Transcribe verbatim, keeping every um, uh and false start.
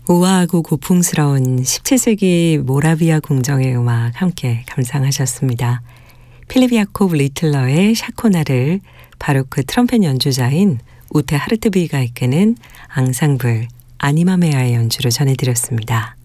우아하고 고풍스러운 십칠 세기 모라비아 궁정의 음악 함께 감상하셨습니다. 필립 야콥 리틀러의 샤코나를 바로크 트럼펫 연주자인 우테 하르트비가 이끄는 앙상블 아니마메아의 연주로 전해드렸습니다.